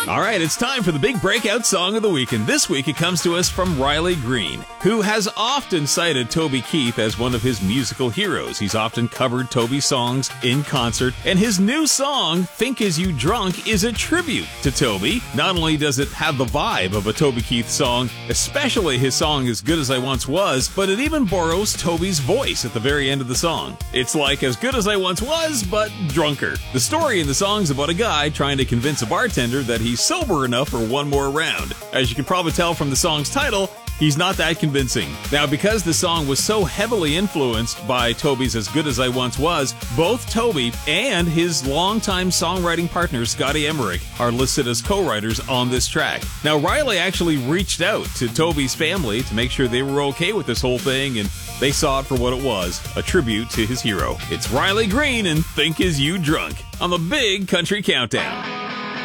All right, it's time for the big breakout song of the week, and this week it comes to us from Riley Green, who has often cited Toby Keith as one of his musical heroes. He's often covered Toby's songs in concert, and his new song, Think Is You Drunk, is a tribute to Toby. Not only does it have the vibe of a Toby Keith song, especially his song As Good As I Once Was, but it even borrows Toby's voice at the very end of the song. It's like As Good As I Once Was, but drunker. The story in the song's about a guy trying to convince a bartender that he's sober enough for one more round. As you can probably tell from the song's title, he's not that convincing. Now, because the song was so heavily influenced by Toby's As Good As I Once Was, both Toby and his longtime songwriting partner, Scotty Emmerich, are listed as co-writers on this track. Now, Riley actually reached out to Toby's family to make sure they were okay with this whole thing, and they saw it for what it was, a tribute to his hero. It's Riley Green and Think Is You Drunk on the Big Country Countdown.